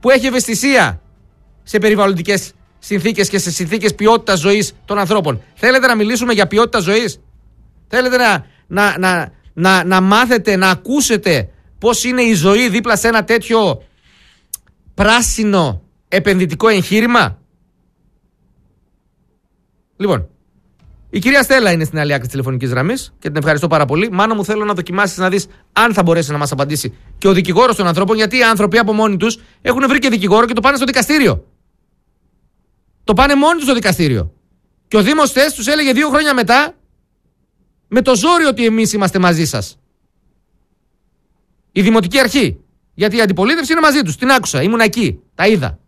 που έχει ευαισθησία σε περιβαλλοντικές συνθήκες και σε συνθήκες ποιότητας ζωής των ανθρώπων. Θέλετε να μιλήσουμε για ποιότητα ζωής? Θέλετε να μάθετε, να ακούσετε πώς είναι η ζωή δίπλα σε ένα τέτοιο πράσινο επενδυτικό εγχείρημα? Λοιπόν, η κυρία Στέλλα είναι στην άλλη άκρη της τηλεφωνικής γραμμής και την ευχαριστώ πάρα πολύ. Μάνο μου, θέλω να δοκιμάσεις να δεις αν θα μπορέσει να μας απαντήσει και ο δικηγόρος των ανθρώπων, γιατί οι άνθρωποι από μόνοι τους έχουν βρει και δικηγόρο και το πάνε στο δικαστήριο. Το πάνε μόνοι τους στο δικαστήριο. Και ο Δήμος Θες τους έλεγε 2 χρόνια μετά, με το ζόρι, ότι εμείς είμαστε μαζί σας. Η Δημοτική Αρχή. Γιατί η αντιπολίτευση είναι μαζί τους. Την άκουσα. Ήμουν εκεί. Τα είδα.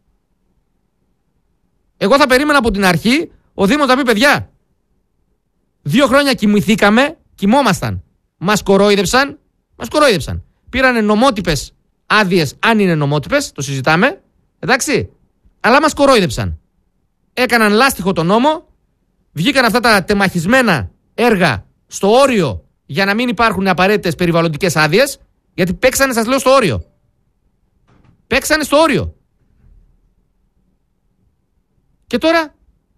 Εγώ θα περίμενα από την αρχή ο Δήμος να πει: παιδιά, 2 χρόνια κοιμόμασταν. Μας κορόιδεψαν. Πήρανε νομότυπες άδειες, αν είναι νομότυπες, το συζητάμε. Εντάξει. Αλλά μας κορόιδεψαν. Έκαναν λάστιχο τον νόμο. Βγήκαν αυτά τα τεμαχισμένα έργα στο όριο για να μην υπάρχουν απαραίτητες περιβαλλοντικές άδειες. Γιατί παίξανε, σας λέω, στο όριο. Παίξανε στο όριο. Και τώρα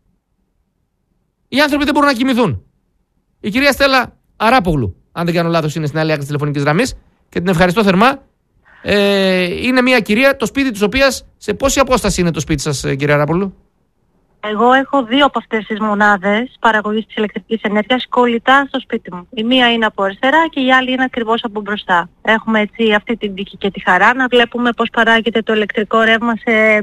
οι άνθρωποι δεν μπορούν να κοιμηθούν. Η κυρία Στέλλα Αράπογλου, αν δεν κάνω λάθος, είναι στην άλλη άκρη της τηλεφωνικής γραμμής και την ευχαριστώ θερμά. Είναι μια κυρία, το σπίτι της οποίας, σε πόση απόσταση είναι το σπίτι σας, κυρία Αράπογλου? Εγώ έχω 2 από αυτές τις μονάδες παραγωγής της ηλεκτρικής ενέργειας κολλητά στο σπίτι μου. Η μία είναι από αριστερά και η άλλη είναι ακριβώς από μπροστά. Έχουμε έτσι αυτή την τύχη και τη χαρά να βλέπουμε πώς παράγεται το ηλεκτρικό ρεύμα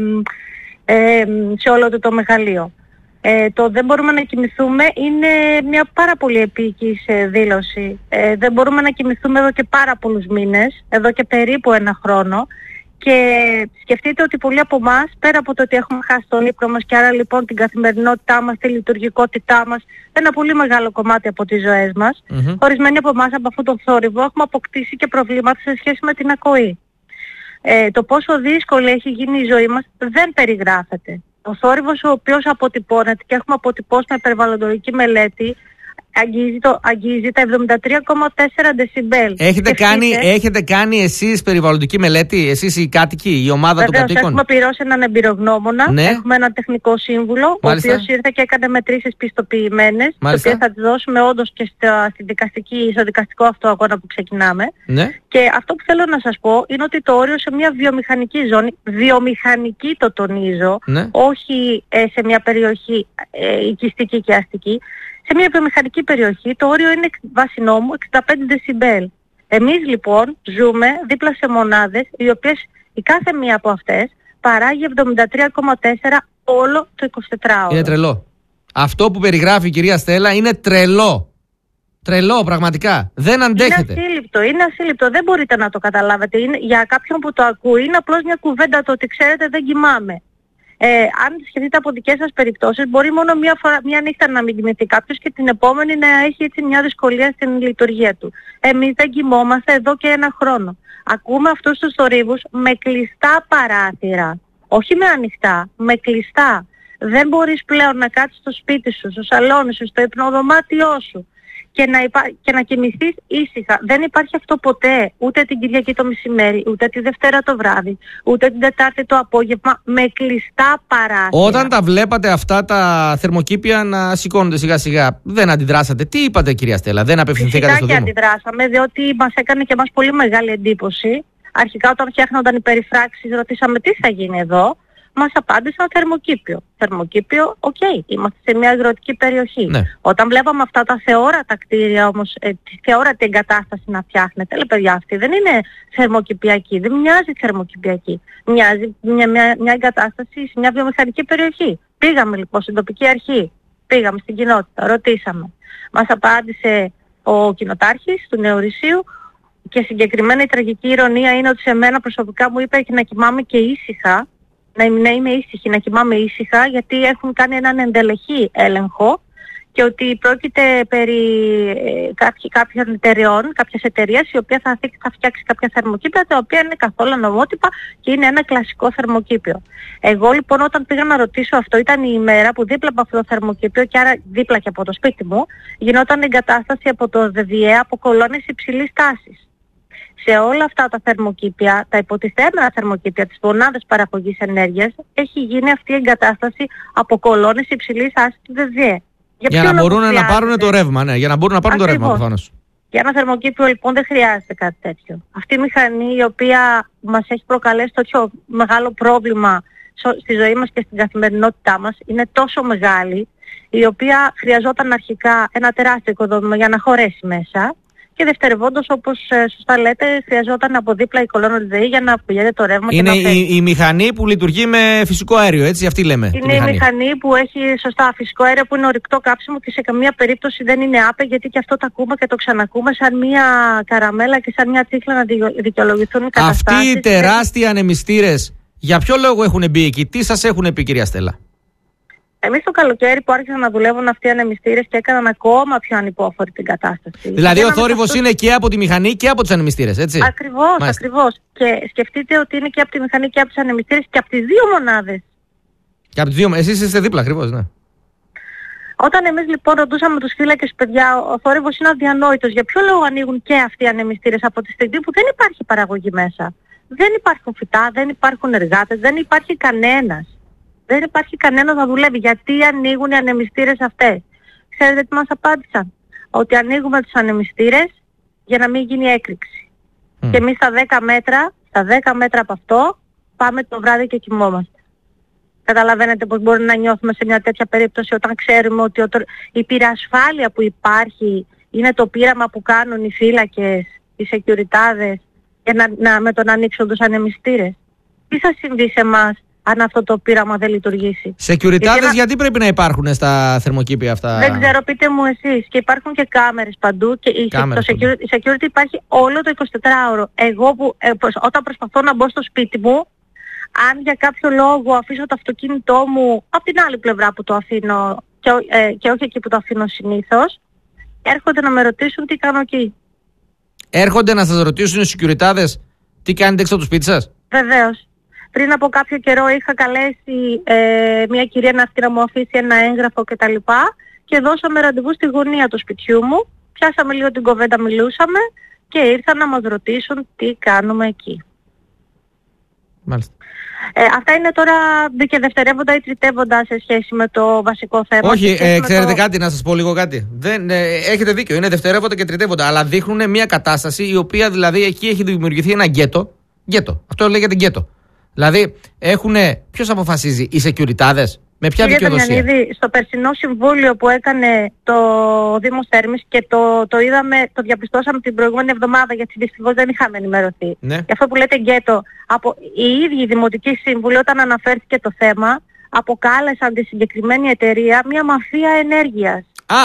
σε όλο το μεγαλείο. Το δεν μπορούμε να κοιμηθούμε είναι μια πάρα πολύ επίκης δήλωση. Δεν μπορούμε να κοιμηθούμε εδώ και πάρα πολλούς μήνες, εδώ και περίπου 1 χρόνο. Και σκεφτείτε ότι πολλοί από εμάς, πέρα από το ότι έχουμε χάσει τον ύπνο μας και άρα λοιπόν την καθημερινότητά μας, τη λειτουργικότητά μας, ένα πολύ μεγάλο κομμάτι από τις ζωές μας, ορισμένοι από εμάς από αυτόν τον θόρυβο έχουμε αποκτήσει και προβλήματα σε σχέση με την ακοή. Το πόσο δύσκολη έχει γίνει η ζωή μας δεν περιγράφεται. Ο θόρυβος ο οποίος αποτυπώνεται και έχουμε αποτυπώσει με περιβαλλοντολογική μελέτη αγγίζει τα 73,4 δεσιμπέλ. Έχετε κάνει εσείς περιβαλλοντική μελέτη, εσείς οι κάτοικοι, η ομάδα των κατοίκων? Έχουμε πληρώσει έναν εμπειρογνώμονα, ναι. Έχουμε έναν τεχνικό σύμβουλο, μάλιστα, ο οποίος ήρθε και έκανε μετρήσεις πιστοποιημένες, τις οποίες θα τις δώσουμε όντως και στο δικαστικό αυτό αγώνα που ξεκινάμε. Ναι. Και αυτό που θέλω να σας πω είναι ότι το όριο σε μια βιομηχανική ζώνη, βιομηχανική το τονίζω, ναι, όχι σε μια περιοχή οικιστική και αστική, σε μια βιομηχανική περιοχή το όριο είναι βάσει νόμου 65 δεσιμπέλ. Εμείς λοιπόν ζούμε δίπλα σε μονάδες οι οποίες η κάθε μία από αυτές παράγει 73,4 όλο το 24ωρο. Είναι τρελό. Αυτό που περιγράφει η κυρία Στέλλα είναι τρελό. Τρελό, πραγματικά. Δεν αντέχεται. Είναι ασύλληπτο. Δεν μπορείτε να το καταλάβετε. Για κάποιον που το ακούει είναι απλώς μια κουβέντα το ότι ξέρετε δεν κοιμάμαι. Αν σκεφτείτε από δικές σας περιπτώσεις, μπορεί μόνο μία νύχτα να μην κοιμηθεί κάποιος και την επόμενη να έχει έτσι μια δυσκολία στην λειτουργία του. Εμείς δεν κοιμόμαστε εδώ και 1 χρόνο. Ακούμε αυτούς τους θορύβους με κλειστά παράθυρα. Όχι με ανοιχτά, με κλειστά. Δεν μπορείς πλέον να κάτσεις στο σπίτι σου, στο σαλόνι σου, στο υπνοδωμάτιό σου και να κοιμηθείς ήσυχα. Δεν υπάρχει αυτό ποτέ, ούτε την Κυριακή το μεσημέρι, ούτε τη Δευτέρα το βράδυ, ούτε την Τετάρτη το απόγευμα, με κλειστά παράθυρα. Όταν τα βλέπατε αυτά τα θερμοκήπια να σηκώνονται σιγά σιγά, δεν αντιδράσατε? Τι είπατε, κυρία Στέλλα, δεν απευθυνθήκατε στο Δήμο? Φυσικά και αντιδράσαμε, διότι μας έκανε και εμάς πολύ μεγάλη εντύπωση. Αρχικά όταν φτιάχνονταν οι περιφράξεις ρωτήσαμε τι θα γίνει εδώ. Μας απάντησαν θερμοκήπιο. Θερμοκήπιο, είμαστε σε μια αγροτική περιοχή. Ναι. Όταν βλέπαμε αυτά τα θεόρατα κτίρια όμως, τη θεόρατη εγκατάσταση να φτιάχνεται, λέει παιδιά, αυτή δεν είναι θερμοκηπιακή, δεν μοιάζει θερμοκηπιακή. Μοιάζει μια εγκατάσταση σε μια βιομηχανική περιοχή. Πήγαμε λοιπόν στην τοπική αρχή, πήγαμε στην κοινότητα, ρωτήσαμε. Μας απάντησε ο κοινοτάρχης του Νεορυσίου και συγκεκριμένα η τραγική ηρωνία είναι ότι σε μένα προσωπικά μου είπε και να κοιμάμαι και ήσυχα. Να είμαι ήσυχη, να κοιμάμαι ήσυχα, γιατί έχουν κάνει έναν ενδελεχή έλεγχο και ότι πρόκειται περί κάποιων εταιριών, κάποιες εταιρείες η οποία θα φτιάξει κάποια θερμοκήπια τα οποία είναι καθόλου νομότυπα και είναι ένα κλασικό θερμοκήπιο. Εγώ λοιπόν όταν πήγα να ρωτήσω αυτό ήταν η ημέρα που δίπλα από αυτό το θερμοκήπιο και άρα δίπλα και από το σπίτι μου γινόταν εγκατάσταση από το ΔΔΕ από κολόνες υψηλής τάσης. σε όλα αυτά τα θερμοκήπια, τα υποτιθέμενα θερμοκήπια της μονάδας παραγωγής ενέργειας, έχει γίνει αυτή η εγκατάσταση από κολόνες υψηλής άσφαλτης ΔΕΔΙΕ. Για να μπορούν να πάρουν το ρεύμα, ναι, για να μπορούν να πάρουν το ρεύμα προφανώς. Για ένα θερμοκήπιο λοιπόν δεν χρειάζεται κάτι τέτοιο. Αυτή η μηχανή η οποία μας έχει προκαλέσει τόσο μεγάλο πρόβλημα στη ζωή μας και στην καθημερινότητά μας είναι τόσο μεγάλη, η οποία χρειαζόταν αρχικά ένα τεράστιο οικοδόμημα για να χωρέσει μέσα και δευτερευόντως, όπως σωστά λέτε, χρειαζόταν από δίπλα η κολόνα της ΔΕΗ για να πηγαίνει το ρεύμα. Είναι η μηχανή που λειτουργεί με φυσικό αέριο, έτσι, αυτή λέμε. Είναι η μηχανή που έχει σωστά φυσικό αέριο, που είναι ορυκτό κάψιμο και σε καμία περίπτωση δεν είναι άπε, γιατί και αυτό το ακούμε και το ξανακούμε σαν μια καραμέλα και σαν μια τσίχλα να δικαιολογηθούν οι καταστάσεις. Αυτοί οι τεράστιοι ανεμιστήρες, για ποιο λόγο έχουν μπει εκεί, τι σας έχουν πει, κυρία Στέλλα? Εμείς το καλοκαίρι που άρχισαν να δουλεύουν αυτοί οι ανεμιστήρες και έκαναν ακόμα πιο ανυπόφορη την κατάσταση. Δηλαδή ο θόρυβος είναι και από τη μηχανή και από τους ανεμιστήρες, έτσι? Ακριβώς. Και σκεφτείτε ότι είναι και από τη μηχανή και από τους ανεμιστήρες και από τις δύο μονάδες. Και από τις δύο, εσείς είστε δίπλα, ακριβώς, ναι. Όταν εμείς λοιπόν ρωτούσαμε τους φύλακες, παιδιά, ο θόρυβος είναι αδιανόητος. Για ποιο λόγο ανοίγουν και αυτοί οι ανεμιστήρες από τη στιγμή που δεν υπάρχει παραγωγή μέσα? Δεν υπάρχουν φυτά, δεν υπάρχουν εργάτες, δεν υπάρχει κανένας. Δεν υπάρχει κανένας να δουλεύει. Γιατί ανοίγουν οι ανεμιστήρες αυτές? Ξέρετε τι μας απάντησαν? Ότι ανοίγουμε τους ανεμιστήρες για να μην γίνει έκρηξη. Και εμείς στα 10 μέτρα από αυτό πάμε το βράδυ και κοιμόμαστε. Καταλαβαίνετε πως μπορεί να νιώθουμε σε μια τέτοια περίπτωση όταν ξέρουμε ότι η πυρασφάλεια που υπάρχει είναι το πείραμα που κάνουν οι φύλακες, οι σεκιουριτάδες με το να ανοίξουν τους ανεμιστήρες? Τι θα συμβεί σε εμάς αν αυτό το πείραμα δεν λειτουργήσει? Σεκιουριτάδες γιατί πρέπει να υπάρχουν στα θερμοκήπια αυτά? Δεν ξέρω, πείτε μου εσείς. Και υπάρχουν και κάμερες παντού και η security υπάρχει όλο το 24ωρο. Εγώ όταν προσπαθώ να μπω στο σπίτι μου, αν για κάποιο λόγο αφήσω το αυτοκίνητό μου από την άλλη πλευρά που το αφήνω και όχι εκεί που το αφήνω συνήθως, έρχονται να με ρωτήσουν τι κάνω εκεί. Έρχονται να σας ρωτήσουν οι σεκιουριτάδες τι κάνετε έξω από το σπίτι σας? Βεβαίως. Πριν από κάποιο καιρό είχα καλέσει μια κυρία να έρθει να μου αφήσει ένα έγγραφο κτλ. Και δώσαμε ραντεβού στη γωνία του σπιτιού μου. Πιάσαμε λίγο την κοβέντα, μιλούσαμε και ήρθαν να μας ρωτήσουν τι κάνουμε εκεί. Μάλιστα. Αυτά είναι τώρα και δευτερεύοντα ή τριτεύοντα σε σχέση με το βασικό θέμα. Όχι, ξέρετε κάτι, να σας πω λίγο κάτι. Έχετε δίκιο, είναι δευτερεύοντα και τριτεύοντα, αλλά δείχνουν μια κατάσταση η οποία δηλαδή εκεί έχει δημιουργηθεί ένα γκέτο. Αυτό λέγεται γκέτο. Δηλαδή, ποιος αποφασίζει, οι σεκιουριτάδες? Με ποια δικαιοδοσία? Κύριε Δαμιανίδη, στο περσινό συμβούλιο που έκανε το Δήμος Θέρμης και το είδαμε, το διαπιστώσαμε την προηγούμενη εβδομάδα, γιατί δυστυχώς δεν είχαμε ενημερωθεί. Ναι. Και αυτό που λέτε γκέτο, οι ίδιοι δημοτικοί σύμβουλοι, όταν αναφέρθηκε το θέμα, αποκάλεσαν τη συγκεκριμένη εταιρεία μια μαφία ενέργειας.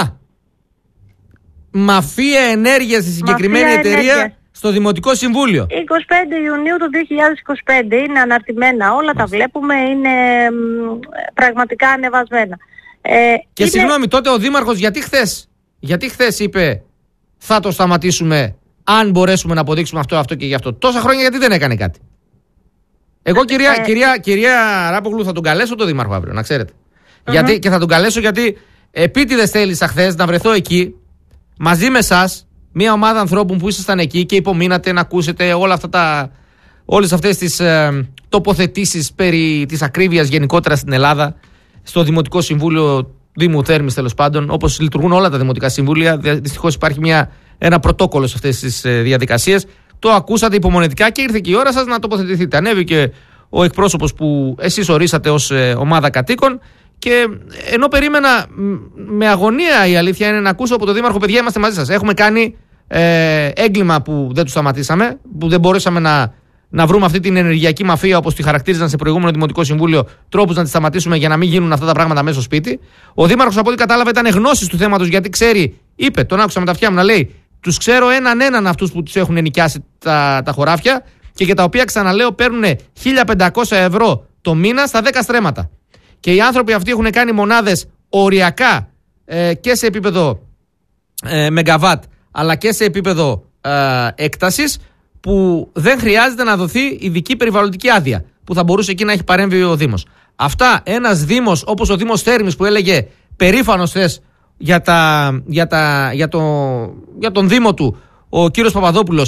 Μαφία ενέργειας στη συγκεκριμένη εταιρεία. Στο Δημοτικό Συμβούλιο. 25 Ιουνίου του 2025 είναι αναρτημένα όλα, τα βλέπουμε, είναι πραγματικά ανεβασμένα. Και συγγνώμη, τότε ο Δήμαρχος γιατί χθες είπε θα το σταματήσουμε αν μπορέσουμε να αποδείξουμε αυτό και γι' αυτό? Τόσα χρόνια γιατί δεν έκανε κάτι? Εγώ κυρία Ράπογλου θα τον καλέσω το Δήμαρχο αύριο, να ξέρετε. Γιατί, και θα τον καλέσω γιατί επίτηδες θέλησα χθες να βρεθώ εκεί μαζί με εσάς, μια ομάδα ανθρώπων που ήσασταν εκεί και υπομείνατε να ακούσετε όλες αυτές τις τοποθετήσεις περί της ακρίβειας γενικότερα στην Ελλάδα, στο Δημοτικό Συμβούλιο Δήμου Θέρμης, τέλος πάντων, όπως λειτουργούν όλα τα Δημοτικά Συμβούλια. Δυστυχώς υπάρχει ένα πρωτόκολλο σε αυτές τις διαδικασίες. Το ακούσατε υπομονετικά και ήρθε και η ώρα σας να τοποθετηθείτε. Ανέβηκε ο εκπρόσωπος που εσείς ορίσατε ως ομάδα κατοίκων. Και ενώ περίμενα με αγωνία, η αλήθεια είναι, να ακούσω από τον Δήμαρχο, παιδιά, είμαστε μαζί σας. Έχουμε κάνει έγκλημα που δεν τους σταματήσαμε, που δεν μπορέσαμε να βρούμε αυτή την ενεργειακή μαφία, όπως τη χαρακτήριζαν σε προηγούμενο Δημοτικό Συμβούλιο, τρόπους να τη σταματήσουμε για να μην γίνουν αυτά τα πράγματα μέσα στο σπίτι. Ο Δήμαρχος, από ό,τι κατάλαβε, ήταν γνώσης του θέματος, γιατί ξέρει, είπε, τον άκουσα με τα αυτιά μου να λέει, τους ξέρω έναν αυτούς που τους έχουν νοικιάσει τα χωράφια και για τα οποία, ξαναλέω, παίρνουν 1.500 ευρώ το μήνα στα 10 στρέμματα. Και οι άνθρωποι αυτοί έχουν κάνει μονάδες οριακά και σε επίπεδο μεγαβάτ, αλλά και σε επίπεδο έκτασης, που δεν χρειάζεται να δοθεί ειδική περιβαλλοντική άδεια, που θα μπορούσε εκεί να έχει παρέμβει ο Δήμος. Αυτά ένας Δήμος όπως ο Δήμος Θέρμης, που έλεγε περήφανος θες για τον Δήμο του ο κύριος Παπαδόπουλος,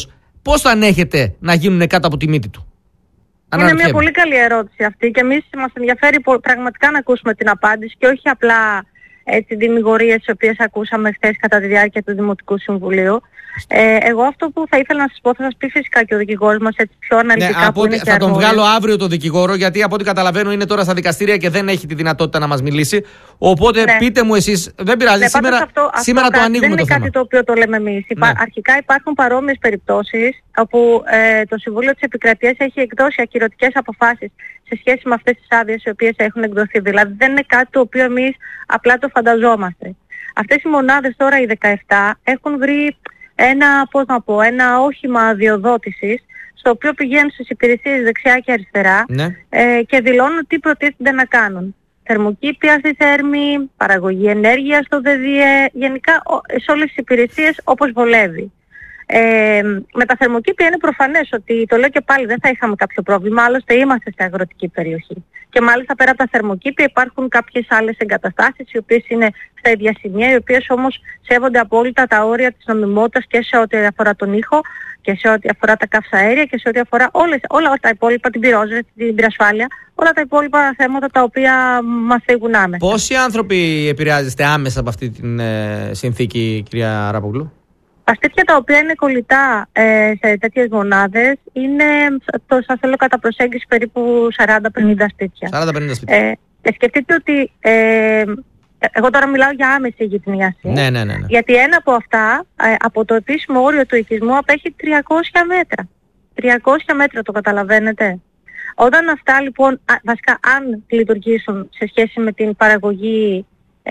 πώς θα ανέχεται να γίνουν κάτω από τη μύτη του? Είναι μια πολύ καλή ερώτηση αυτή και εμείς μας ενδιαφέρει πραγματικά να ακούσουμε την απάντηση και όχι απλά δημιγορίες τις οποίες ακούσαμε χθες κατά τη διάρκεια του Δημοτικού Συμβουλίου. Εγώ αυτό που θα ήθελα να σας πω, θα σας πει φυσικά και ο δικηγόρος μας έτσι πιο αναλυτικά. Ναι, θα τον βγάλω αύριο το δικηγόρο, γιατί από ό,τι καταλαβαίνω είναι τώρα στα δικαστήρια και δεν έχει τη δυνατότητα να μας μιλήσει. Οπότε πείτε μου εσείς, δεν πειράζει, σήμερα το ανοίγουμε δεν το θέμα. Είναι κάτι το οποίο το λέμε εμείς. Αρχικά υπάρχουν παρόμοιες περιπτώσεις όπου το Συμβούλιο της Επικρατείας έχει εκδώσει ακυρωτικές αποφάσεις σε σχέση με αυτές τις άδειες οι οποίες έχουν εκδοθεί. Δηλαδή δεν είναι κάτι το οποίο εμείς απλά το φανταζόμαστε. Αυτές οι μονάδες τώρα, οι 17, έχουν βρει ένα όχημα αδειοδότησης, στο οποίο πηγαίνουν στις υπηρεσίες δεξιά και αριστερά και δηλώνουν τι προτίθενται να κάνουν. Θερμοκήπια στη Θέρμη, παραγωγή ενέργειας στο ΔΔΕ, γενικά σε όλες τις υπηρεσίες όπως βολεύει. Με τα θερμοκήπια είναι προφανές ότι, το λέω και πάλι, δεν θα είχαμε κάποιο πρόβλημα, άλλωστε είμαστε σε αγροτική περιοχή. Και μάλιστα πέρα από τα θερμοκήπια υπάρχουν κάποιες άλλες εγκαταστάσεις οι οποίες είναι στα ίδια σημεία, οι οποίες όμως σέβονται απόλυτα τα όρια της νομιμότητας και σε ό,τι αφορά τον ήχο και σε ό,τι αφορά τα καυσαέρια και σε ό,τι αφορά όλα τα υπόλοιπα, την πυρόσβεση, την πυρασφάλεια, όλα τα υπόλοιπα θέματα τα οποία μας φύγουν άμεσα. Πόσοι άνθρωποι επηρεάζεστε άμεσα από αυτή την συνθήκη, κυρία Ράπογλου? Τα σπίτια τα οποία είναι κολλητά σε τέτοιες μονάδες είναι, σας θέλω κατά προσέγγιση, περίπου 40-50 σπίτια. 40-50 σπίτια. Σκεφτείτε ότι εγώ τώρα μιλάω για άμεση γυτνίαση. Ναι. Γιατί ένα από αυτά, από το επίσημο όριο του οικισμού, απέχει 300 μέτρα. 300 μέτρα, το καταλαβαίνετε. Όταν αυτά λοιπόν, βασικά αν λειτουργήσουν σε σχέση με την παραγωγή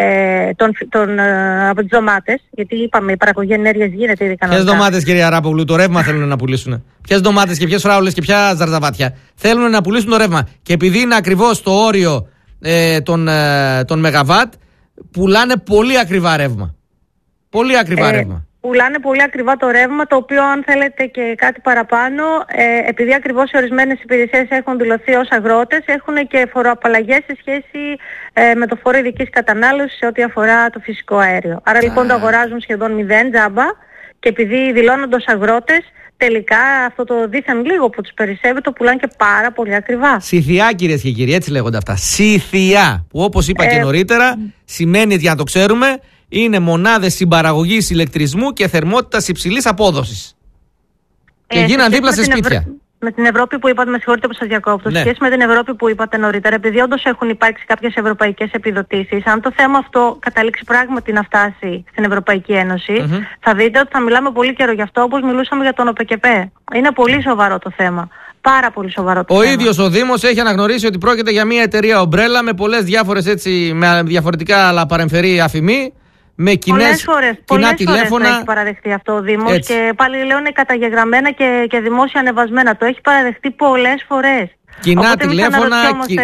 από τις ντομάτες, γιατί είπαμε η παραγωγή ενέργειας γίνεται ήδη κανονικά. Ποιες ντομάτες, κυρία Ράπογλου? Το ρεύμα θέλουν να πουλήσουν. Ποιες ντομάτες και ποιες φράουλες και ποια ζαρζαβάτια? Θέλουν να πουλήσουν το ρεύμα. Και επειδή είναι ακριβώς το όριο των ΜΒ, πουλάνε πολύ ακριβά ρεύμα. Πολύ ακριβά ρεύμα. Πουλάνε πολύ ακριβά το ρεύμα, το οποίο αν θέλετε και κάτι παραπάνω, επειδή ακριβώς σε ορισμένες υπηρεσίες έχουν δηλωθεί ως αγρότες, έχουν και φοροαπαλλαγές σε σχέση με το φόρο ειδικής κατανάλωσης σε ό,τι αφορά το φυσικό αέριο. Άρα λοιπόν το αγοράζουν σχεδόν 0 τζάμπα και επειδή δηλώνονται ως αγρότες, τελικά αυτό το δίθεν λίγο που τους περισσεύει το πουλάνε και πάρα πολύ ακριβά. Σιθιά, κυρίες και κύριοι, έτσι λέγονται αυτά. Σιθιά, που όπως είπα και νωρίτερα, σημαίνει, για να το ξέρουμε, είναι μονάδες συμπαραγωγής ηλεκτρισμού και θερμότητας υψηλής απόδοσης. Και γίναν δίπλα σε σπίτια. Με την Ευρώπη που είπατε, με συγχωρείτε που σας διακόπτω, σε σχέση με την Ευρώπη που είπατε νωρίτερα, επειδή όντως έχουν υπάρξει κάποιες ευρωπαϊκές επιδοτήσεις, αν το θέμα αυτό καταλήξει πράγματι να φτάσει στην Ευρωπαϊκή Ένωση, θα δείτε ότι θα μιλάμε πολύ καιρό γι' αυτό, όπως μιλούσαμε για τον ΟΠΕΚΕΠΕ. Είναι πολύ σοβαρό το θέμα. Πάρα πολύ σοβαρό το θέμα. Ο ίδιος ο Δήμος έχει αναγνωρίσει ότι πρόκειται για μια εταιρεία ομπρέλα με πολλές διάφορες έτσι, με διαφορετικά αλλά παρεμφερή αφημί. Με κοινά τηλέφωνα. Το έχει παραδεχτεί αυτό ο Δήμος και πάλι λέω είναι καταγεγραμμένα και δημόσια ανεβασμένα. Το έχει παραδεχτεί πολλές φορές. Κοινά τηλέφωνα,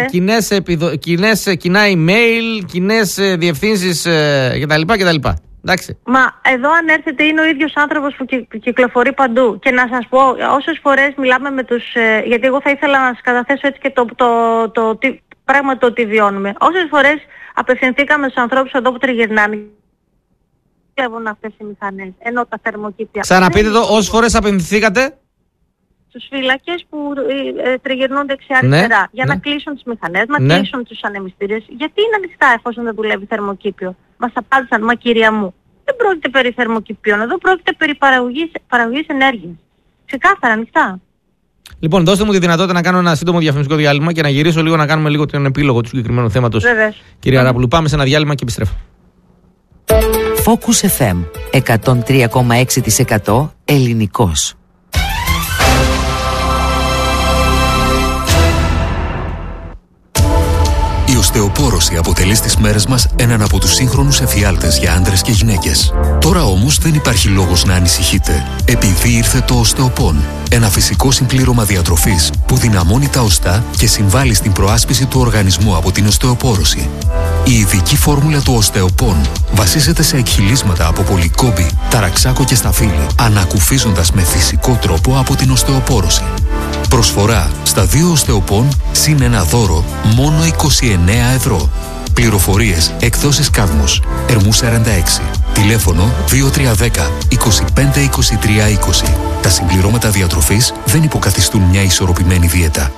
κοινά email, κοινές διευθύνσεις κτλ. Εντάξει. Μα εδώ αν έρθετε είναι ο ίδιος άνθρωπος που κυκλοφορεί παντού. Και να σας πω, όσες φορές μιλάμε με τους... γιατί εγώ θα ήθελα να σας καταθέσω έτσι και πράγματι το τι βιώνουμε. Όσες φορές απευθυνθήκαμε στους ανθρώπους εδώ που τριγυρνάνε, αυτές οι μηχανές, ενώ τα θερμοκήπια... Ξαναπείτε το, όσες φορές απευθυνθήκατε? Στους φύλακες που τριγυρνούν δεξιά-αριστερά για να κλείσουν τις μηχανές, να κλείσουν τους ανεμιστήριες. Γιατί είναι ανοιχτά εφόσον δεν δουλεύει θερμοκήπιο? Μας απάντησαν, μα κυρία μου, δεν πρόκειται περί θερμοκηπίων, εδώ πρόκειται περί παραγωγής ενέργειας. Ξεκάθαρα ανοιχτά. Λοιπόν, δώστε μου τη δυνατότητα να κάνω ένα σύντομο διαφημιστικό διάλειμμα και να γυρίσω λίγο να κάνουμε λίγο τον επίλογο του συγκεκριμένου θέματος. Κυρία Ράπογλου, πάμε σε ένα διάλειμμα και επιστρέφω. Focus FM 103,6% ελληνικός. Η οστεοπόρωση αποτελεί στις μέρες μας έναν από τους σύγχρονους εφιάλτες για άντρες και γυναίκες. Τώρα όμως δεν υπάρχει λόγος να ανησυχείτε, επειδή ήρθε το Οστεοπόν. Ένα φυσικό συμπλήρωμα διατροφής που δυναμώνει τα οστά και συμβάλλει στην προάσπιση του οργανισμού από την οστεοπόρωση. Η ειδική φόρμουλα του Οστεοπόν βασίζεται σε εκχυλίσματα από πολυκόμπη, ταραξάκο και σταφύλι, ανακουφίζοντας με φυσικό τρόπο από την οστεοπόρωση. Προσφορά στα 2 Οστεοπόν συν ένα δώρο μόνο 29 ευρώ. Πληροφορίες εκδόσεις Κάδμος, Ερμού 46. Τηλέφωνο 2310 25 23 20. Τα συμπληρώματα διατροφής δεν υποκαθιστούν μια ισορροπημένη δίαιτα.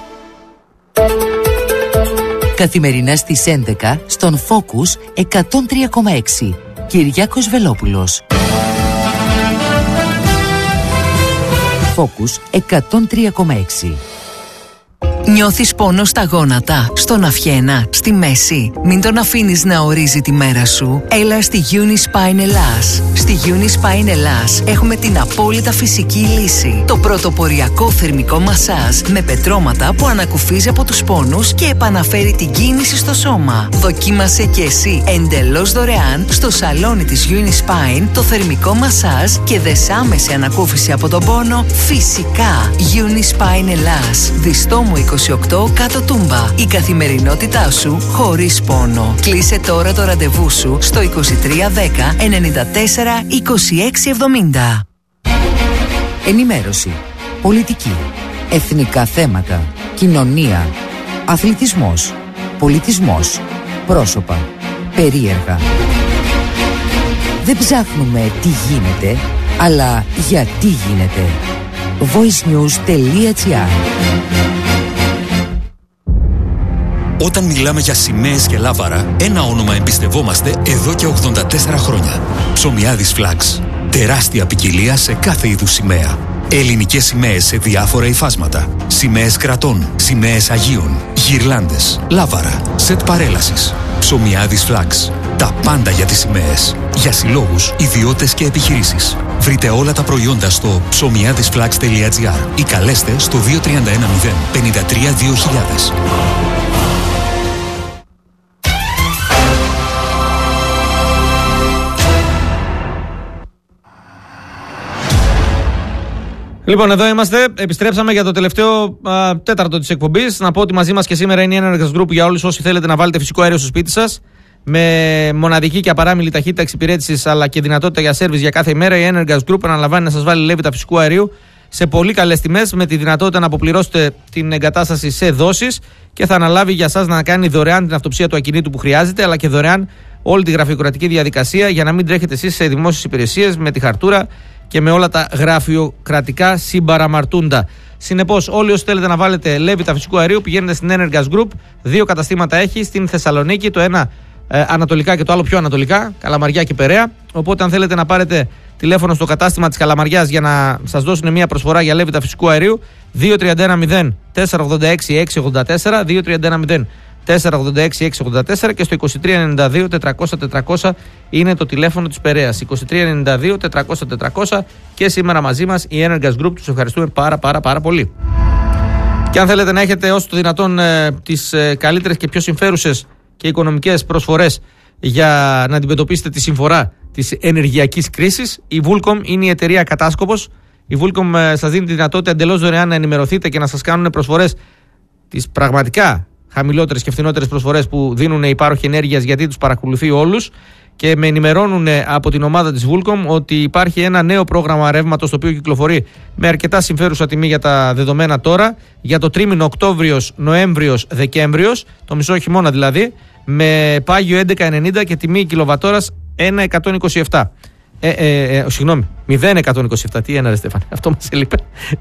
Καθημερινά στις 11 στον Focus 103,6. Κυριάκος Βελόπουλος. Focus 103,6. Νιώθεις πόνο στα γόνατα, στον αυχένα, στη μέση? Μην τον αφήνεις να ορίζει τη μέρα σου. Έλα στη Unispine Ελλάς. Στη Unispine Ελλάς έχουμε την απόλυτα φυσική λύση. Το πρωτοποριακό θερμικό μασάζ με πετρώματα που ανακουφίζει από τους πόνους και επαναφέρει την κίνηση στο σώμα. Δοκίμασε και εσύ εντελώς δωρεάν στο σαλόνι της Unispine το θερμικό μασάζ και δες άμεση ανακούφιση από τον πόνο φυσικά. Unispine Ελλάς. Διστόμου 28 κάτω Τούμπα. Η καθημερινότητά σου χωρίς πόνο. Κλείσε τώρα το ραντεβού σου στο 2310 94 26 70. Ενημέρωση, πολιτική, εθνικά θέματα, κοινωνία, αθλητισμός, πολιτισμός, πρόσωπα, περίεργα. Δεν ψάχνουμε τι γίνεται, αλλά γιατί γίνεται. voicenews.gr. Όταν μιλάμε για σημαίες και λάβαρα, ένα όνομα εμπιστευόμαστε εδώ και 84 χρόνια. Ψωμιάδης Flags. Τεράστια ποικιλία σε κάθε είδους σημαία. Ελληνικές σημαίες σε διάφορα υφάσματα. Σημαίες κρατών, σημαίες Αγίων, γυρλάντες, λάβαρα, σετ παρέλασης. Ψωμιάδης Flags. Τα πάντα για τις σημαίες. Για συλλόγους, ιδιώτες και επιχειρήσεις. Βρείτε όλα τα προϊόντα στο ψωμιάδισflags.gr ή καλέστε στο 2310 53 2000. Λοιπόν, εδώ είμαστε. Επιστρέψαμε για το τελευταίο τέταρτο της εκπομπής. Να πω ότι μαζί μας και σήμερα είναι η Energas Group για όλους όσοι θέλετε να βάλετε φυσικό αέριο στο σπίτι σας. Με μοναδική και απαράμιλη ταχύτητα εξυπηρέτησης αλλά και δυνατότητα για σέρβις για κάθε ημέρα, η Energas Group αναλαμβάνει να σας βάλει λέβητα φυσικού αερίου σε πολύ καλές τιμές, με τη δυνατότητα να αποπληρώσετε την εγκατάσταση σε δόσεις και θα αναλάβει για σας να κάνει δωρεάν την αυτοψία του ακινήτου που χρειάζεται, αλλά και δωρεάν όλη τη γραφειοκρατική διαδικασία για να μην τρέχετε εσείς σε δημόσιες υπηρεσίες με τη χαρτούρα και με όλα τα γραφειοκρατικά συμπαραμαρτούντα. Συνεπώς, όλοι όσοι θέλετε να βάλετε λέβητα φυσικού αερίου πηγαίνετε στην Energas Group. 2 καταστήματα έχει στην Θεσσαλονίκη, το ένα ανατολικά και το άλλο πιο ανατολικά, Καλαμαριά και Περαία. Οπότε, αν θέλετε να πάρετε τηλέφωνο στο κατάστημα της Καλαμαριάς για να σας δώσουν μια προσφορά για λέβητα φυσικού αερίου, 2310 486 684, 2310 486 684 και στο 2392 400 400 είναι το τηλέφωνο της Περαίας. 2392 400 400 και σήμερα μαζί μας η Energas Group. Τους ευχαριστούμε πάρα πολύ. Και αν θέλετε να έχετε όσο το δυνατόν τις καλύτερες και πιο συμφέρουσες και οικονομικές προσφορές για να αντιμετωπίσετε τη συμφορά της ενεργειακής κρίσης, η Vulcom είναι η εταιρεία κατάσκοπος. Η Vulcom σας δίνει τη δυνατότητα εντελώς δωρεάν να ενημερωθείτε και να σας κάνουν προσφορές, τις πραγματικά χαμηλότερες και φθηνότερες προσφορές που δίνουν οι πάροχοι ενέργειας, γιατί τους παρακολουθεί όλους και με ενημερώνουν από την ομάδα της Vulcom ότι υπάρχει ένα νέο πρόγραμμα ρεύματος το οποίο κυκλοφορεί με αρκετά συμφέρουσα τιμή για τα δεδομένα τώρα, για το τρίμηνο Οκτώβριος, Νοέμβριος, Δεκέμβριος, το μισό χειμώνα δηλαδή, με πάγιο 11,90 και τιμή κιλοβατόρας 1,127. Συγγνώμη, 0,127. Τι ένα ρε Στέφανε, αυτό μας έλειπε.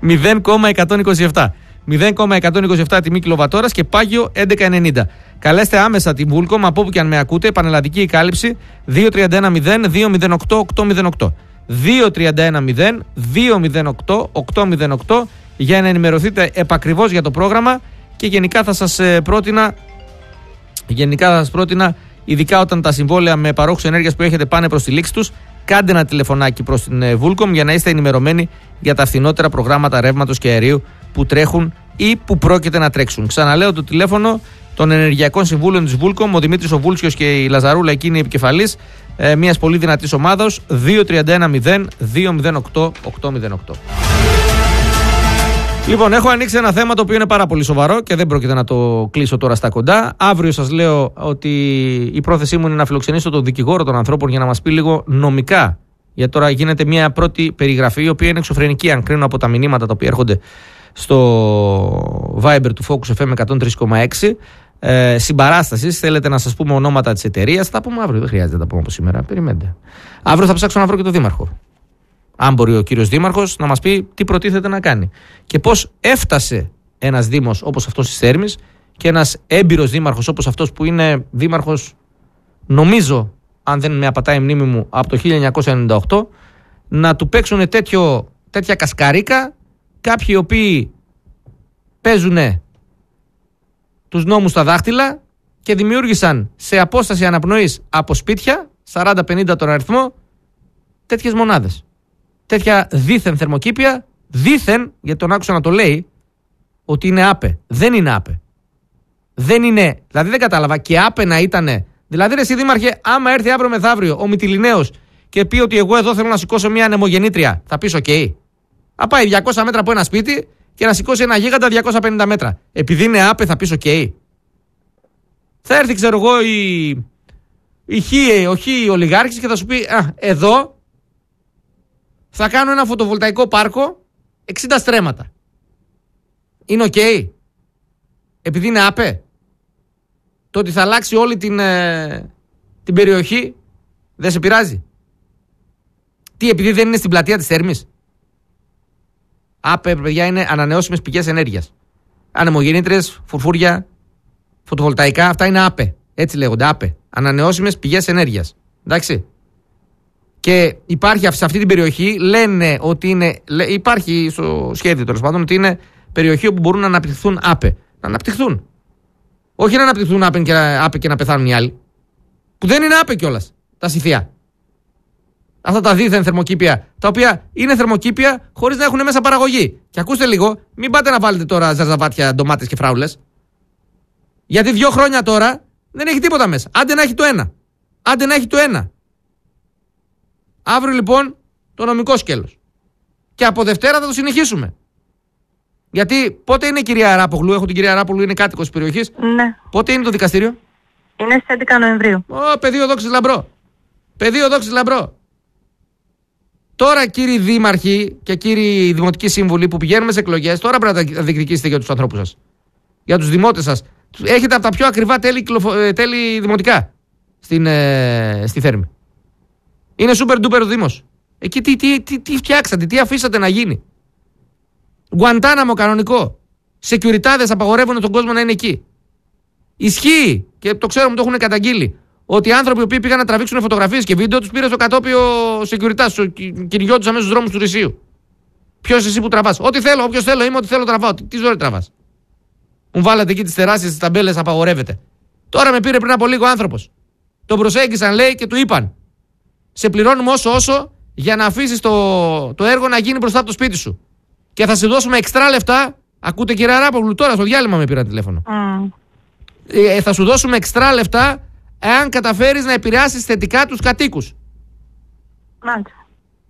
0,127. 0,127 τιμή κιλοβατόρας και πάγιο 11,90. Καλέστε άμεσα την Vulcom από όπου και αν με ακούτε. Πανελλαδική η κάλυψη 2310-208-808. 2310-208-808 για να ενημερωθείτε επακριβώς για το πρόγραμμα και γενικά θα σας πρότεινα, ειδικά όταν τα συμβόλαια με παρόχους ενέργειας που έχετε πάνε προς τη λήξη τους, κάντε ένα τηλεφωνάκι προς την Vulcom για να είστε ενημερωμένοι για τα φθηνότερα προγράμματα ρεύματος και αερίου που τρέχουν ή που πρόκειται να τρέξουν. Ξαναλέω το τηλέφωνο των ενεργειακών συμβούλων της Vulcom, ο Δημήτρης ο Βούλσιος και η Λαζαρούλα, εκείνη η επικεφαλής μιας πολύ δυνατής ομάδος. 2310-208-808. Λοιπόν, έχω ανοίξει ένα θέμα το οποίο είναι πάρα πολύ σοβαρό και δεν πρόκειται να το κλείσω τώρα στα κοντά. Αύριο σας λέω ότι η πρόθεσή μου είναι να φιλοξενήσω τον δικηγόρο των ανθρώπων για να μας πει λίγο νομικά. Γιατί τώρα γίνεται μια πρώτη περιγραφή, η οποία είναι εξωφρενική, αν κρίνω από τα μηνύματα τα οποία έρχονται στο Viber του Focus FM 103,6. Συμπαράστασης, θέλετε να σας πούμε ονόματα της εταιρείας, θα τα πούμε αύριο. Δεν χρειάζεται να τα πούμε από σήμερα. Περιμένετε. Αύριο θα ψάξω να βρω και τον δήμαρχο. αν μπορεί ο κύριος Δήμαρχος να μας πει τι προτίθεται να κάνει. Και πώς έφτασε ένας Δήμος όπως αυτός της Θέρμης και ένας έμπειρος Δήμαρχος όπως αυτός που είναι Δήμαρχος, νομίζω, αν δεν με απατάει η μνήμη μου, από το 1998, να του παίξουν τέτοια κασκαρίκα κάποιοι οι οποίοι παίζουν τους νόμους στα δάχτυλα και δημιούργησαν σε απόσταση αναπνοής από σπίτια, 40-50 τον αριθμό, τέτοιες μονάδες. Τέτοια δίθεν θερμοκήπια, δίθεν, γιατί τον άκουσα να το λέει, ότι είναι άπε. Δεν είναι άπε. Δεν είναι, δηλαδή δεν κατάλαβα, και άπε να ήτανε. Δηλαδή, ρε εσύ Δήμαρχε, άμα έρθει αύριο μεθαύριο ο Μυτιληναίος και πει ότι εγώ εδώ θέλω να σηκώσω μια ανεμογεννήτρια, θα πεις OK. Θα πάει 200 μέτρα από ένα σπίτι και να σηκώσει ένα γίγαντα 250 μέτρα. Επειδή είναι άπε, θα πεις OK. Θα έρθει, ξέρω εγώ, ο χ ολιγάρχης και θα σου πει εδώ θα κάνω ένα φωτοβολταϊκό πάρκο 60 στρέμματα. Είναι OK. Επειδή είναι άπε. Το ότι θα αλλάξει όλη την περιοχή δεν σε πειράζει. Τι, επειδή δεν είναι στην πλατεία της Θέρμης. άπε, παιδιά, είναι ανανεώσιμες πηγές ενέργειας. Ανεμογεννήτριες, φουρφούρια, φωτοβολταϊκά, αυτά είναι άπε. Έτσι λέγονται, άπε. Ανανεώσιμες πηγές ενέργειας. Εντάξει. Και υπάρχει σε αυτή την περιοχή, λένε ότι είναι. Υπάρχει στο σχέδιο τέλος πάντων ότι είναι περιοχή όπου μπορούν να αναπτυχθούν άπε. Να αναπτυχθούν. Όχι να αναπτυχθούν άπε και να πεθάνουν οι άλλοι. Που δεν είναι άπε κιόλας. Τα Σιθία. Αυτά τα δίθεν θερμοκήπια, τα οποία είναι θερμοκήπια χωρίς να έχουν μέσα παραγωγή. Και ακούστε λίγο, μην πάτε να βάλετε τώρα ζαρζαβάτια, ντομάτες και φράουλες. Γιατί 2 χρόνια τώρα δεν έχει τίποτα μέσα. Άντε να έχει το ένα. Άντε να έχει το ένα. Αύριο λοιπόν το νομικό σκέλος. Και από Δευτέρα θα το συνεχίσουμε. Γιατί πότε είναι η κυρία Αράπογλου, έχω την κυρία Αράπογλου, είναι κάτοικος της περιοχής. Ναι. Πότε είναι το δικαστήριο? Είναι στις 11 Νοεμβρίου. Πεδίο δόξης λαμπρό. Πεδίο δόξης λαμπρό. Τώρα κύριοι δήμαρχοι και κύριοι δημοτικοί σύμβουλοι που πηγαίνουμε σε εκλογές, τώρα πρέπει να τα διεκδικήσετε για τους ανθρώπους σας. Για τους δημότες σας. Έχετε από τα πιο ακριβά τέλη δημοτικά στη Θέρμη. Είναι super duper ο Δήμος. Εκεί τι φτιάξατε, τι αφήσατε να γίνει? Γκουαντάναμο κανονικό. Σεκιουριτάδες απαγορεύουν τον κόσμο να είναι εκεί. Ισχύει και το ξέρουμε, το έχουν καταγγείλει. Ότι οι άνθρωποι που πήγαν να τραβήξουν φωτογραφίες και βίντεο τους πήρε στο κατόπιο σεκιουριτάς, κυνηγιώτους αμέσως στους δρόμους του Ρησίου. Ποιος εσύ που τραβάς? Ό,τι θέλω, όποιος θέλω είμαι, ό,τι θέλω τραβάω. Τι ζωή τραβάς? Μου βάλατε εκεί τις τεράστιες τις ταμπέλες, απαγορεύεται. Τώρα με πήρε πριν από λίγο άνθρωπος. Τον προσέγγισαν, λέει, και του είπαν: σε πληρώνουμε όσο για να αφήσεις το έργο να γίνει μπροστά από το σπίτι σου. Και θα σε δώσουμε εξτρά λεφτά. Ακούτε, κύριε Αράπογλου, τώρα στο διάλειμμα με πήραν τηλέφωνο. Θα σου δώσουμε εξτρά λεφτά εάν καταφέρεις να επηρεάσεις θετικά τους κατοίκους. Μάλιστα.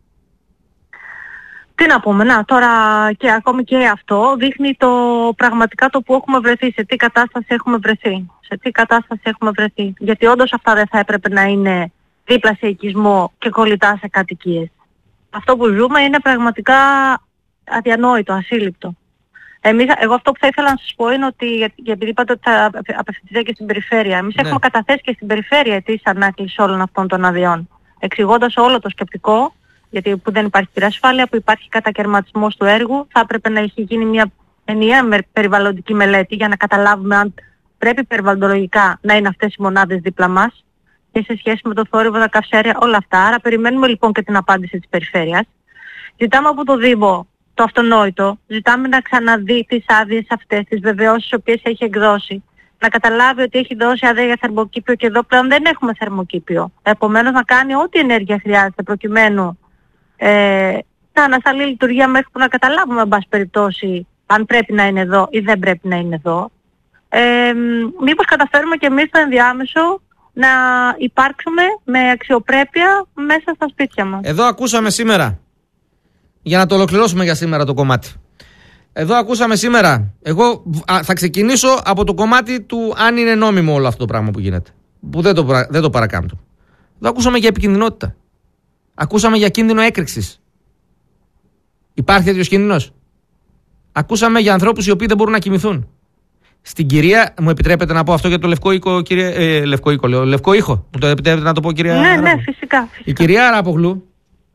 Τι να πούμε, να τώρα και ακόμη και αυτό δείχνει πραγματικά το που έχουμε βρεθεί, σε τι κατάσταση έχουμε βρεθεί. Σε τι κατάσταση έχουμε βρεθεί. Γιατί όντως αυτά δεν θα έπρεπε να είναι δίπλα σε οικισμό και κολλητά σε κατοικίες. Αυτό που ζούμε είναι πραγματικά αδιανόητο, ασύλληπτο. Εγώ αυτό που θα ήθελα να σας πω είναι ότι, επειδή είπατε ότι θα απευθυνθείτε και στην περιφέρεια, εμείς έχουμε καταθέσει και στην περιφέρεια αιτήσεις ανάκλησης όλων αυτών των αδειών, εξηγώντας όλο το σκεπτικό, γιατί που δεν υπάρχει πυρασφάλεια, που υπάρχει κατακαιρματισμός του έργου, θα έπρεπε να έχει γίνει μια ενιαία περιβαλλοντική μελέτη για να καταλάβουμε αν πρέπει περιβαλλοντολογικά να είναι αυτές οι μονάδες δίπλα μας και σε σχέση με το θόρυβο, τα καυσαέρια, όλα αυτά. Άρα περιμένουμε λοιπόν και την απάντηση της περιφέρειας. Ζητάμε από το Δήμο το αυτονόητο, ζητάμε να ξαναδεί τις άδειες αυτές, τις βεβαιώσεις τις οποίες έχει εκδώσει, να καταλάβει ότι έχει δώσει άδεια για θερμοκήπιο και εδώ πλέον δεν έχουμε θερμοκήπιο. Επομένως να κάνει ό,τι ενέργεια χρειάζεται προκειμένου να ανασταλεί λειτουργία μέχρι που να καταλάβουμε, εν πάση περιπτώσει, αν πρέπει να είναι εδώ ή δεν πρέπει να είναι εδώ. Μήπως καταφέρουμε και εμείς στο ενδιάμεσο να υπάρξουμε με αξιοπρέπεια μέσα στα σπίτια μας. Εδώ ακούσαμε σήμερα, για να το ολοκληρώσουμε για σήμερα το κομμάτι. Εδώ ακούσαμε σήμερα, εγώ θα ξεκινήσω από το κομμάτι του αν είναι νόμιμο όλο αυτό το πράγμα που γίνεται, που δεν το παρακάμπτω. Εδώ ακούσαμε για επικινδυνότητα. Ακούσαμε για κίνδυνο έκρηξης. Υπάρχει τέτοιος κίνδυνος? Ακούσαμε για ανθρώπους οι οποίοι δεν μπορούν να κοιμηθούν. Στην κυρία, μου επιτρέπετε να πω αυτό για το λευκό οίκο, κύριε, λευκό ήχο. Μου το επιτρέπετε να το πω, κυρία? Ναι, φυσικά. Η κυρία Αράπογλου,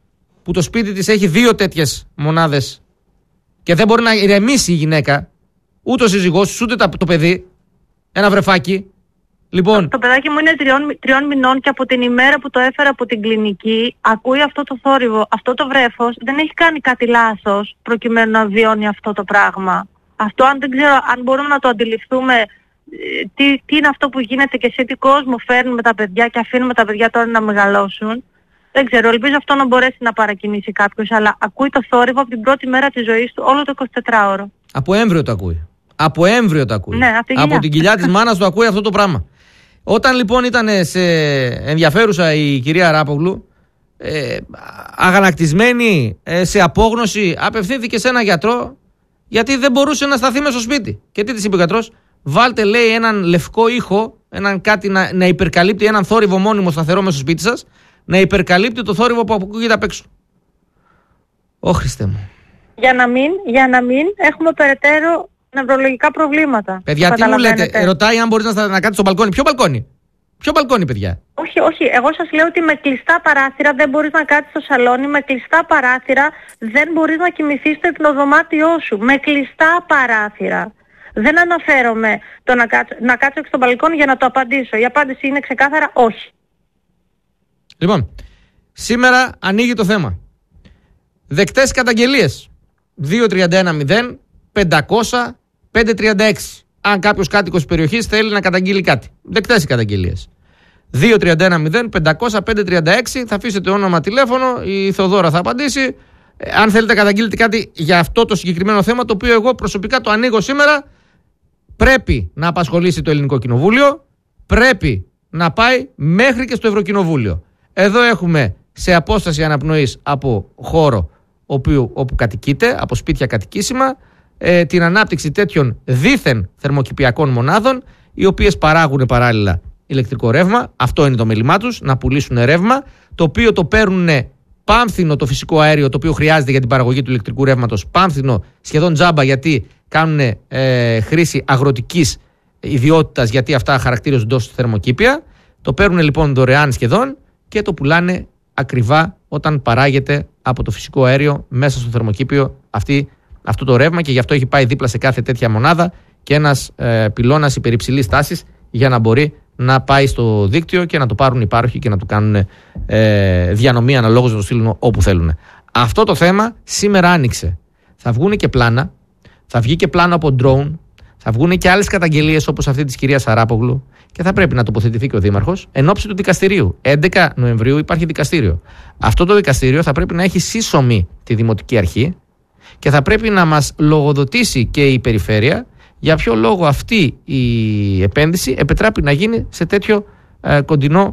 που το σπίτι της έχει 2 τέτοιες μονάδες και δεν μπορεί να ηρεμήσει η γυναίκα, ούτε ο σύζυγός της, ούτε το παιδί, ένα βρεφάκι. Λοιπόν, το παιδάκι μου είναι 3 μηνών και από την ημέρα που το έφερα από την κλινική ακούει αυτό το θόρυβο. Αυτό το βρέφος δεν έχει κάνει κάτι λάθος προκειμένου να βιώνει αυτό το πράγμα. Αυτό δεν ξέρω αν μπορούμε να το αντιληφθούμε, τι είναι αυτό που γίνεται και σε τι κόσμο φέρνουμε τα παιδιά και αφήνουμε τα παιδιά τώρα να μεγαλώσουν. Δεν ξέρω, ελπίζω αυτό να μπορέσει να παρακινήσει κάποιος, αλλά ακούει το θόρυβο από την πρώτη μέρα της ζωής του όλο το 24ωρο. Από έμβριο το ακούει. Από έμβριο το ακούει. Ναι, από την κοιλιά της μάνας το ακούει αυτό το πράγμα. Όταν λοιπόν ήταν σε ενδιαφέρουσα η κυρία Ράπογλου, αγανακτισμένη, σε απόγνωση, απευθύνθηκε σε έναν γιατρό, γιατί δεν μπορούσε να σταθεί μες στο σπίτι. Και τι της είπε ο γιατρός? Βάλτε, λέει, έναν λευκό ήχο, κάτι να υπερκαλύπτει, έναν θόρυβο μόνιμο σταθερό μες στο σπίτι σας, να υπερκαλύπτει το θόρυβο που ακούγεται απ' έξω. Ω Χριστέ μου. Για να μην έχουμε περαιτέρω νευρολογικά προβλήματα. Παιδιά, τι μου λέτε? Ρωτάει αν μπορείς να κάτσεις στο μπαλκόνι. Ποιο μπαλκόνι, παιδιά? Όχι. Εγώ σας λέω ότι με κλειστά παράθυρα δεν μπορείς να κάτσεις στο σαλόνι. Με κλειστά παράθυρα δεν μπορείς να κοιμηθείς στο υπνοδωμάτιό σου. Με κλειστά παράθυρα. Δεν αναφέρομαι το να κάτσω στο μπαλκόνι για να το απαντήσω. Η απάντηση είναι ξεκάθαρα όχι. Λοιπόν, σήμερα ανοίγει το θέμα. Δεκτές καταγγελίες. 2-31-0-500-536. Αν κάποιος κάτοικος της περιοχής θέλει να καταγγείλει κάτι. Δεκτές οι καταγγελίες. 2-31-0-500-536. Θα αφήσετε όνομα, τηλέφωνο. Η Θεοδόρα θα απαντήσει. Αν θέλετε να καταγγείλετε κάτι για αυτό το συγκεκριμένο θέμα, το οποίο εγώ προσωπικά το ανοίγω σήμερα, πρέπει να απασχολήσει το Ελληνικό Κοινοβούλιο. Πρέπει να πάει μέχρι και στο Ευρωκοινοβούλιο. Εδώ έχουμε σε απόσταση αναπνοής από χώρο όπου κατοικείται, από σπίτια κατοικήσιμα, την ανάπτυξη τέτοιων δίθεν θερμοκηπιακών μονάδων, οι οποίες παράγουν παράλληλα ηλεκτρικό ρεύμα. Αυτό είναι το μέλημά τους, να πουλήσουν ρεύμα, το οποίο το παίρνουν πάμφθινο το φυσικό αέριο, το οποίο χρειάζεται για την παραγωγή του ηλεκτρικού ρεύματος, πάμφθινο σχεδόν τζάμπα, γιατί κάνουν χρήση αγροτικής ιδιότητας, γιατί αυτά χαρακτηρίζονται ως θερμοκήπια. Το παίρνουν λοιπόν δωρεάν σχεδόν και το πουλάνε ακριβά όταν παράγεται από το φυσικό αέριο μέσα στο θερμοκήπιο αυτό το ρεύμα, και γι' αυτό έχει πάει δίπλα σε κάθε τέτοια μονάδα και ένας πυλώνας υπερυψηλής τάσης για να μπορεί να πάει στο δίκτυο και να το πάρουν οι πάροχοι και να το κάνουν διανομή αναλόγως να το στείλουν όπου θέλουν. Αυτό το θέμα σήμερα άνοιξε. Θα βγουν και πλάνα, θα βγει και πλάνο από drone, θα βγουν και άλλες καταγγελίες όπως αυτή της κυρίας Αράπογλου και θα πρέπει να τοποθετηθεί και ο Δήμαρχος εν ώψη του δικαστηρίου. 11 Νοεμβρίου υπάρχει δικαστήριο. Αυτό το δικαστήριο θα πρέπει να έχει σύσσωμη τη Δημοτική Αρχή και θα πρέπει να μας λογοδοτήσει και η Περιφέρεια για ποιο λόγο αυτή η επένδυση επιτράπει να γίνει σε τέτοιο κοντινή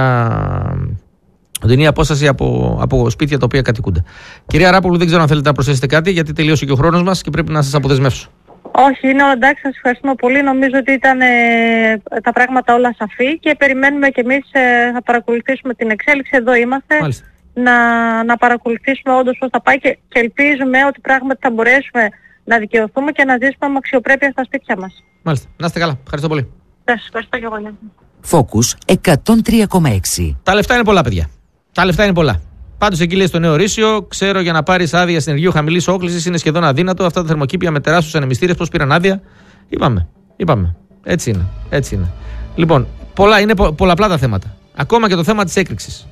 απόσταση από σπίτια τα οποία κατοικούνται. Κυρία Αράπογλου, δεν ξέρω αν θέλετε να προσθέσετε κάτι, γιατί τελείωσε και ο χρόνος μας και πρέπει να σας αποδεσμεύσω. Όχι, είναι όλα εντάξει, σας ευχαριστούμε πολύ. Νομίζω ότι ήταν τα πράγματα όλα σαφή και περιμένουμε κι εμείς, θα παρακολουθήσουμε την εξέλιξη. Εδώ είμαστε. Μάλιστα. Να παρακολουθήσουμε όντως πώς θα πάει και ελπίζουμε ότι πράγματι θα μπορέσουμε να δικαιωθούμε και να ζήσουμε με αξιοπρέπεια στα σπίτια μας. Μάλιστα. Να είστε καλά. Ευχαριστώ πολύ. Σας ευχαριστώ και εγώ. Focus 103,6. Τα λεφτά είναι πολλά, παιδιά. Τα λεφτά είναι πολλά. Πάντως εκεί λέει στο Νέο Ρήσιο, ξέρω για να πάρεις άδεια συνεργείου χαμηλής όκλησης είναι σχεδόν αδύνατο. Αυτά τα θερμοκήπια με τεράστιους ανεμιστήρες, πώς πήραν άδεια. Είπαμε. Έτσι είναι. Λοιπόν, είναι πολλαπλά τα θέματα. Ακόμα και το θέμα της έκρηξης.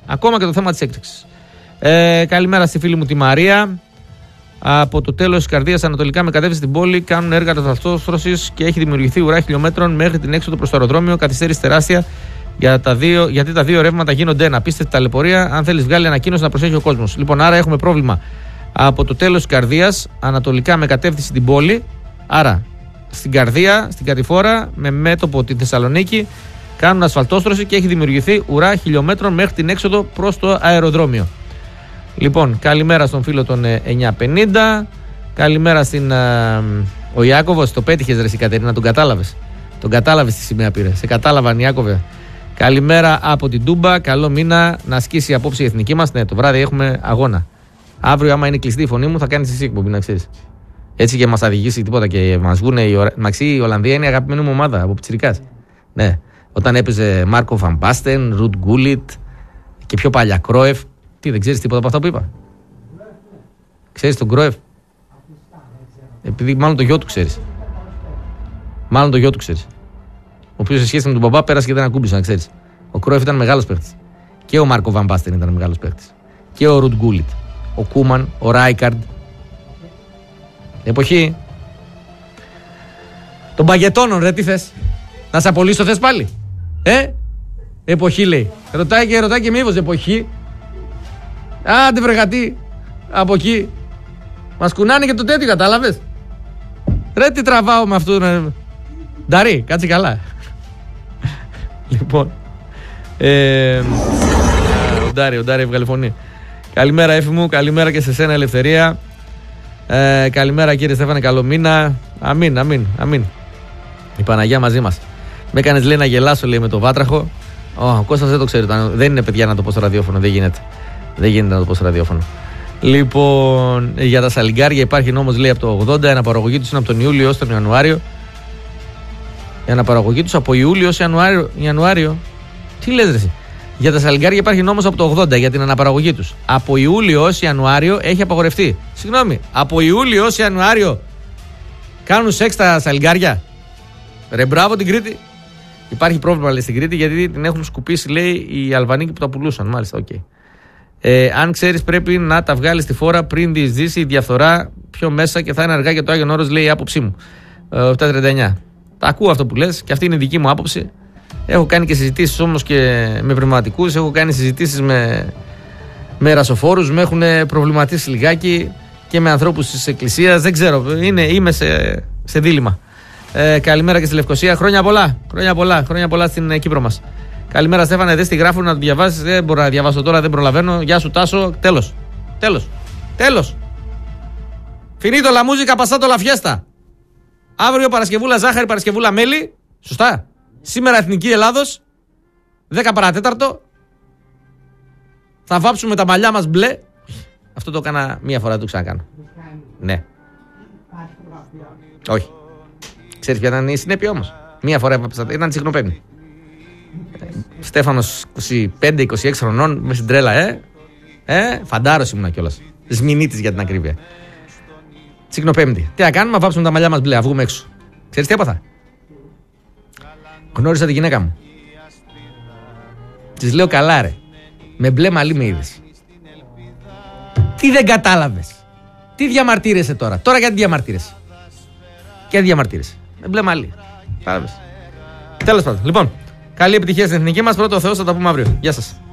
Καλημέρα στη φίλη μου τη Μαρία. Από το τέλος της Καρδίας ανατολικά με κατεύθυνση στην πόλη κάνουν έργα ταυτόστρωσης και έχει δημιουργηθεί ουρά χιλιόμετρων μέχρι την έξοδο προς το αεροδρόμιο. Καθυστέρηση τεράστια γιατί τα δύο ρεύματα γίνονται ένα. Απίστευτη ταλαιπωρία. Αν θέλεις, βγάλει ανακοίνωση να προσέχει ο κόσμος. Λοιπόν, άρα έχουμε πρόβλημα από το τέλος της Καρδίας ανατολικά με κατεύθυνση στην πόλη. Άρα στην Καρδία, στην Κατηφόρα, με μέτωπο τη Θεσσαλονίκη, κάνουν ασφαλτόστρωση και έχει δημιουργηθεί ουρά χιλιόμετρων μέχρι την έξοδο προς το αεροδρόμιο. Λοιπόν, καλημέρα στον φίλο των 950. Καλημέρα στην. Ο Ιάκωβος, το πέτυχες ρε Κατερίνα, τον κατάλαβες. Τον κατάλαβες τι σημαία πήρε. Σε κατάλαβαν, Ιάκωβε. Καλημέρα από την Τούμπα. Καλό μήνα να ασκήσει απόψε η εθνική μας. Ναι, το βράδυ έχουμε αγώνα. Αύριο, άμα είναι κλειστή η φωνή μου, θα κάνεις εσύ εκπομπή, να ξέρεις. Έτσι και μας θα οδηγήσει τίποτα και μας βγουν. Η Ολλανδία είναι η αγαπημένη μου ομάδα από πιτσιρικάς. Ναι. Όταν έπαιζε Μάρκο Φαν Μπάστεν, Ρουτ Γκούλιτ και πιο παλιά Κρόεφ. Τι, δεν ξέρεις τίποτα από αυτά που είπα? Ξέρεις τον Κρόεφ? Επειδή μάλλον το γιο του ξέρεις. Μάλλον το γιο του ξέρεις. Ο οποίος σε σχέση με τον μπαμπά πέρασε και δεν ακούμπησε, να ξέρεις. Ο Κρόεφ ήταν μεγάλος παίχτης. Και ο Μάρκο Βαν Μπάστεν ήταν μεγάλος παίχτης. Και ο Ρουτ Γκούλιτ. Ο Κούμαν, ο Ράικαρντ. Εποχή. Των παγετώνων, ρε, τι θες? Να σε απολύσω, θες πάλι? Εποχή, λέει. Ρωτάει και μήπως εποχή. Άντε βρε γατί. Από εκεί. Μας κουνάνε και το τέτοιο, κατάλαβες? Ρε, τι τραβάω με αυτό, ρε. Νταρί, κάτσε καλά. Λοιπόν. Ο Ντάρι έβγαλε φωνή. Καλημέρα, Έφη μου. Καλημέρα και σε σένα, Ελευθερία. Καλημέρα, κύριε Στέφανε, καλό μήνα. Αμήν. Η Παναγιά μαζί μας. Με έκανες, λέει, να γελάσω, λέει, με το βάτραχο. Ο Κώστας δεν το ξέρει. Δεν είναι, παιδιά, να το πω στο ραδιόφωνο. Δεν γίνεται να το πω στο ραδιόφωνο. Λοιπόν, για τα σαλιγκάρια υπάρχει νόμος, λέει, από το 80. Η αναπαραγωγή τους είναι από τον Ιούλιο έως τον Ιανουάριο. Η αναπαραγωγή τους από Ιούλιο έως Ιανουάριο. Τι λες, ρε εσύ? Για τα σαλιγκάρια υπάρχει νόμος από το 80 για την αναπαραγωγή τους. Από Ιούλιο έως Ιανουάριο έχει απαγορευτεί. Συγγνώμη, από Ιούλιο έως Ιανουάριο κάνουν σεξ τα σαλιγκάρια? Ρε, μπράβο την Κρήτη. Υπάρχει πρόβλημα, λέει, στην Κρήτη, γιατί την έχουν σκουπίσει, λέει, οι Αλβανοί που τα πουλούσαν. Μάλιστα, οκ. Αν ξέρεις, πρέπει να τα βγάλεις στη φόρα πριν διεισδύσει η διαφθορά πιο μέσα και θα είναι αργά για το Άγιον Όρος, λέει η άποψή μου. 739. Τα ακούω αυτό που λες και αυτή είναι η δική μου άποψη. Έχω κάνει και συζητήσεις όμως και με πνευματικούς, έχω κάνει συζητήσεις με ρασοφόρους, με έχουν προβληματίσει λιγάκι και με ανθρώπους της Εκκλησίας. Δεν ξέρω, είμαι σε δίλημμα. Καλημέρα και στη Λευκοσία. Χρόνια πολλά στην Κύπρο μας. Καλημέρα, Στέφανε. Δεν στη γράφουν να το διαβάσεις. Δεν μπορώ να διαβάσω τώρα, δεν προλαβαίνω. Γεια σου, Τάσο. Τέλος. Finito la musica, passato la fiesta. Αύριο Παρασκευούλα ζάχαρη, Παρασκευούλα μέλι. Σωστά. Σήμερα Εθνική Ελλάδος. 10 παρατέταρτο. Θα βάψουμε τα μαλλιά μας μπλε. Αυτό το έκανα μία φορά, δεν το ξανακάνω. Ναι. Όχι. Ξέρεις ποια ήταν η συνέπεια όμως? Μία φορά έβαψα. Ήταν τσιχνοπένη. Στέφανος 25-26 χρονών με στην τρέλα, φαντάρος ήμουνα κιόλας. Σμηνίτης για την ακρίβεια. Τσικνοπέμπτη. Τι να κάνουμε, να βάψουμε τα μαλλιά μας μπλε, να βγούμε έξω. Ξέρεις τι έπαθα? Γνώρισα τη γυναίκα μου. Της λέω, καλά ρε, με μπλε μαλλί με είδες. Τι δεν κατάλαβες? Τι διαμαρτύρεσαι τώρα? Τώρα γιατί διαμαρτύρεσαι? Και διαμαρτύρεσαι. Με μπλε μαλλί. Κατάλαβες? Τέλος πάντων. Λοιπόν, καλή επιτυχία στην εθνική μας. Πρώτο ο Θεός, θα τα πούμε αύριο. Γεια σας.